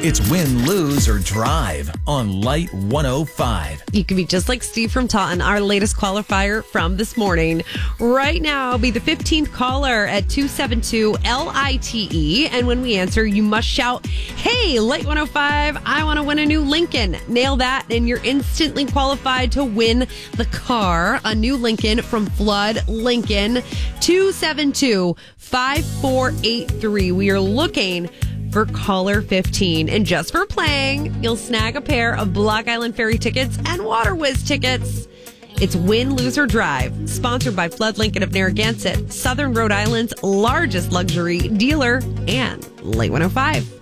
It's win, lose, or drive on Light 105. You can be just like Steve from Taunton, our latest qualifier from this morning. Right now, be the 15th caller at 272-LITE. And when we answer, you must shout, "Hey, Light 105, I want to win a new Lincoln." Nail that, and you're instantly qualified to win the car, a new Lincoln from Flood Lincoln. 272-5483. We are looking for caller 15. And just for playing, you'll snag a pair of Block Island Ferry tickets and Water Whiz tickets. It's Win, Lose, or Drive, sponsored by Flood Lincoln of Narragansett, Southern Rhode Island's largest luxury dealer, and Light 105.